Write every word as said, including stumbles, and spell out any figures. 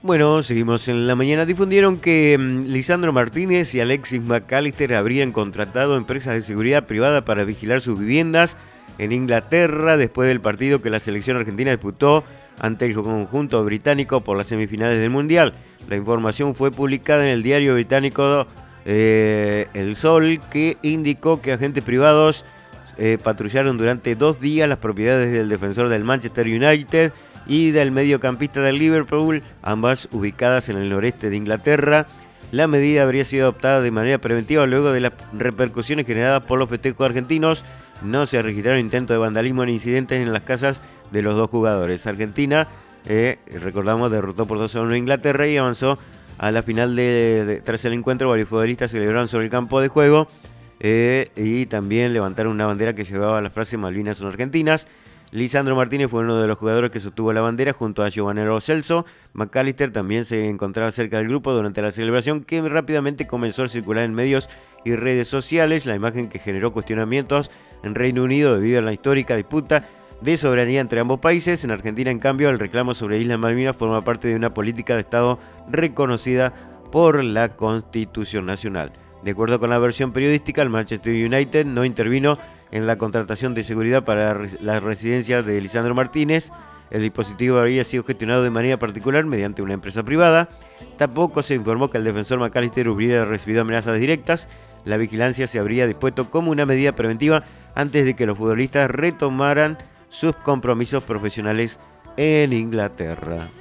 Bueno, seguimos en la mañana. Difundieron que mm, Lisandro Martínez y Alexis McAllister habrían contratado empresas de seguridad privada para vigilar sus viviendas en Inglaterra después del partido que la selección argentina disputó ante el conjunto británico por las semifinales del Mundial. La información fue publicada en el diario británico eh, El Sol, que indicó que agentes privados eh, patrullaron durante dos días las propiedades del defensor del Manchester United y del mediocampista del Liverpool, ambas ubicadas en el noreste de Inglaterra. La medida habría sido adoptada de manera preventiva luego de las repercusiones generadas por los festejos argentinos. No se registraron intentos de vandalismo ni incidentes en las casas de los dos jugadores. Argentina, eh, recordamos, derrotó por dos a uno a Inglaterra y avanzó a la final de, de, tras el encuentro. Varios futbolistas celebraron sobre el campo de juego eh, y también levantaron una bandera que llevaba la frase "Malvinas son argentinas". Lisandro Martínez fue uno de los jugadores que sostuvo la bandera junto a Giovanni Lo Celso. McAllister también se encontraba cerca del grupo durante la celebración, que rápidamente comenzó a circular en medios y redes sociales. La imagen que generó cuestionamientos en Reino Unido debido a la histórica disputa de soberanía entre ambos países. En Argentina, en cambio, el reclamo sobre Islas Malvinas forma parte de una política de Estado reconocida por la Constitución Nacional. De acuerdo con la versión periodística, el Manchester United no intervino en la contratación de seguridad para la residencia de Lisandro Martínez. El dispositivo habría sido gestionado de manera particular mediante una empresa privada. Tampoco se informó que el defensor McAllister hubiera recibido amenazas directas. La vigilancia se habría dispuesto como una medida preventiva antes de que los futbolistas retomaran sus compromisos profesionales en Inglaterra.